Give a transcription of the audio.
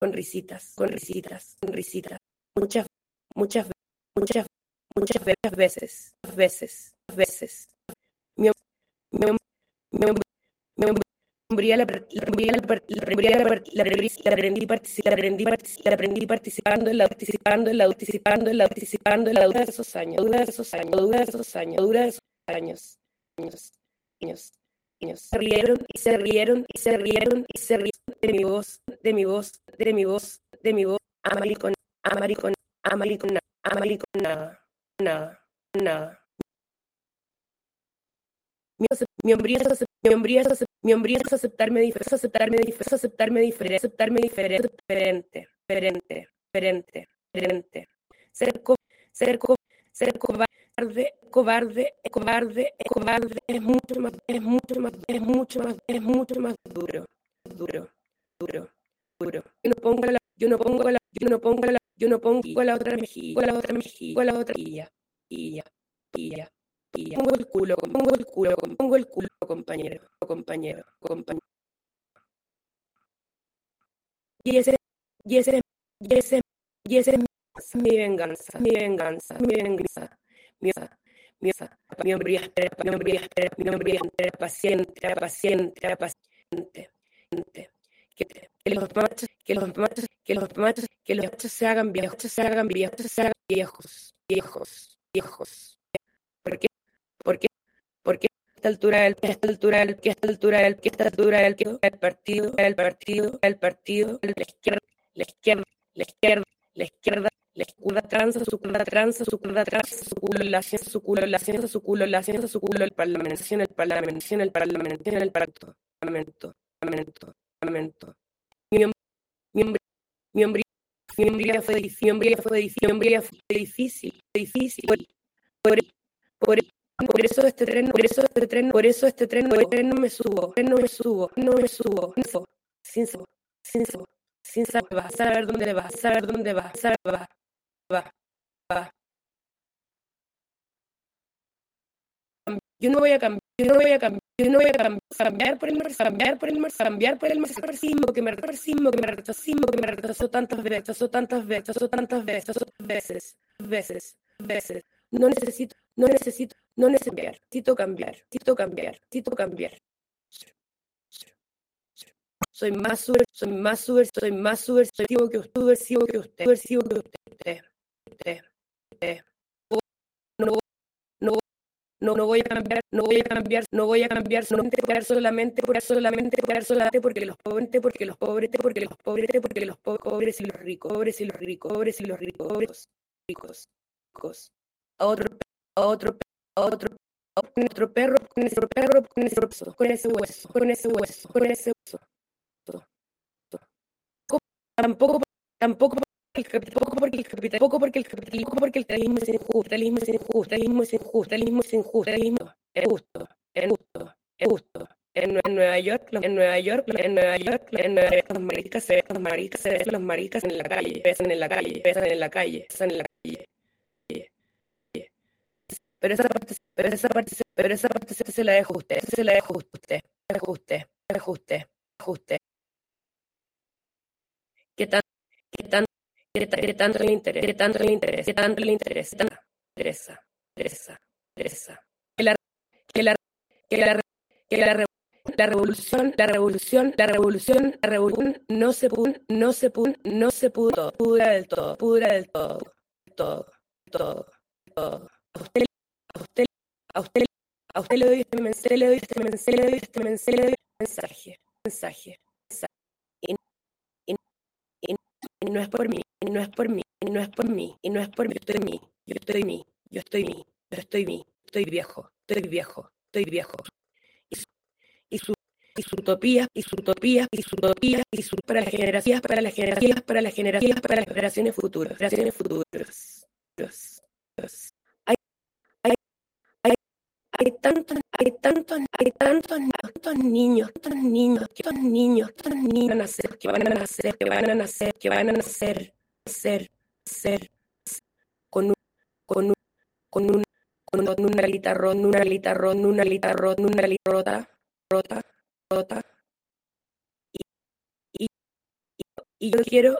con risitas, con risitas, con risitas. Muchas, muchas, muchas, muchas veces, veces, veces. Mi, mi, mi, mi, la aprendí participando en la dura de esos años, dura de esos años, dura de esos años, dura de esos años, años, años, años. Se rieron y se rieron y se rieron y se rieron de mi voz, de mi voz, de mi voz, de mi voz, amaricón, amaricón, amaricón, amaricón, nada, nada, nada. Mi hombría es aceptarme diferente, aceptarme diferente, aceptarme diferente, aceptarme diferente, diferente, diferente, diferente, diferente. Ser cobarde, cobarde, cobarde, cobarde es mucho más, es mucho más, es mucho más, es mucho más duro, duro, duro, duro. Yo no pongo la otra mejilla, la otra mejilla, la otra mejilla, y ya. Pongo el culo, compañero, compañero, compañero. Y ese, y ese, y ese, y ese es mi venganza, mi venganza, mi venganza, mi hombría, era paciente, paciente, paciente. Que los machos se hagan viejos, se hagan viejos, se hagan viejos, viejos, viejos. Porque a esta altura del partido, la izquierda, su culo, la ciencia, su culo, la ciencia, su culo, la ciencia, su culo, el parlamento. Mi hombría fue difícil. Por eso este tren no me subo, sin saber dónde va. Yo no voy a cambiar por el marxismo que me rechazó tantas veces. No necesito cambiar. Soy más subversivo que usted. No voy a cambiar solamente porque los pobres y los ricos. A otro perro con ese hueso. Tampoco porque el capitalismo es injusto, es justo. En Nueva York, los maricas en la calle, besan en la calle. Pero esa parte se la dejo a usted, ajuste. ¿Qué tanto le interesa? La revolución no se pudra del todo. A usted le doy este mensaje. Y no es por mí. Yo estoy viejo. Y su utopía para las generaciones futuras. Hay tantos niños que van a nacer con una alita rota, y yo quiero